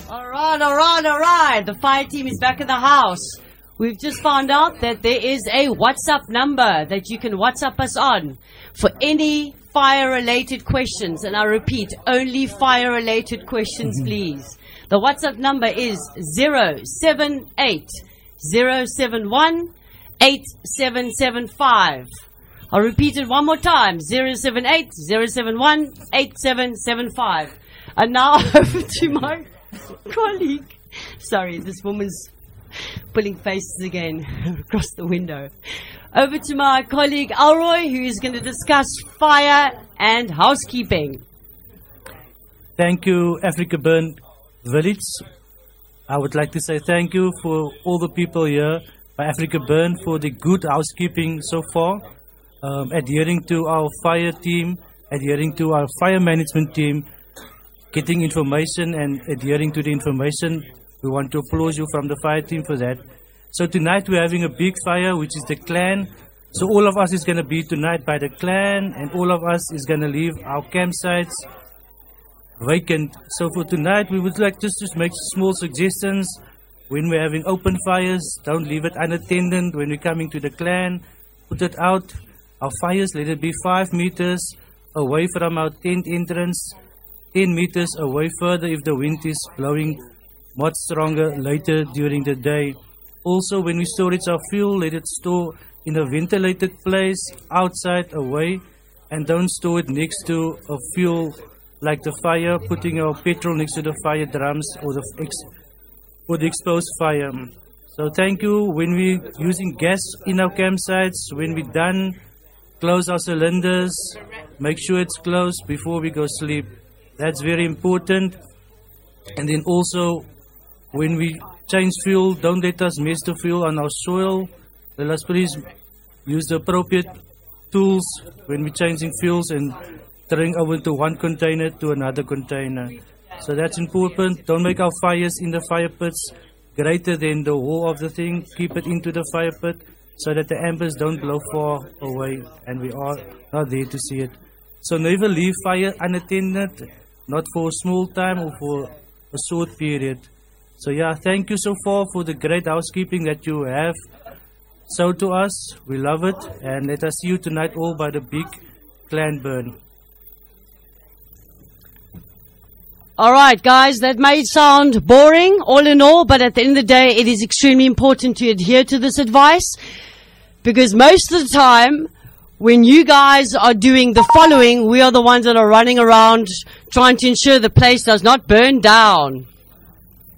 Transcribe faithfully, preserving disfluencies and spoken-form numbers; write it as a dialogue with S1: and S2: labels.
S1: All right, all right, all right. The fire team is back in the house. We've just found out that there is a WhatsApp number that you can WhatsApp us on for any fire-related questions. And I repeat, only fire-related questions, please. The WhatsApp number is zero seven eight zero seven one eight seven seven five. I'll repeat it one more time, zero seven eight zero seven one eight seven seven five. And now over to my colleague. Sorry, this woman's pulling faces again across the window. Over to my colleague Alroy, who is going to discuss fire and housekeeping.
S2: Thank you, Africa Burn Village. I would like to say thank you for all the people here by Africa Burn for the good housekeeping so far, um, adhering to our fire team, adhering to our fire management team, getting information and adhering to the information. We want to applaud you from the fire team for that. So tonight we're having a big fire, which is the clan. So all of us is going to be tonight by the clan, and all of us is going to leave our campsites vacant. So for tonight we would like just to make small suggestions. When we're having open fires, don't leave it unattended. When we're coming to the clan, put it out. Our fires, let it be five meters away from our tent entrance, ten meters away further if the wind is blowing much stronger later during the day. Also, when we store our fuel, let it store in a ventilated place outside away, and don't store it next to a fuel like the fire, putting our petrol next to the fire drums or the ex or the exposed fire. So thank you. When we're using gas in our campsites, when we're done, close our cylinders, make sure it's closed before we go sleep. That's very important. And then also, when we change fuel, don't let us mess the fuel on our soil. Let us please use the appropriate tools when we're changing fuels and throwing over to one container to another container. So that's important. Don't make our fires in the fire pits greater than the wall of the thing. Keep it into the fire pit so that the embers don't blow far away and we are not there to see it. So never leave fire unattended, not for a small time or for a short period. So yeah, thank you so far for the great housekeeping that you have showed to us. We love it, and let us see you tonight all by the big clan burn.
S1: All right, guys, that may sound boring, all in all, but at the end of the day, it is extremely important to adhere to this advice, because most of the time, when you guys are doing the following, we are the ones that are running around trying to ensure the place does not burn down.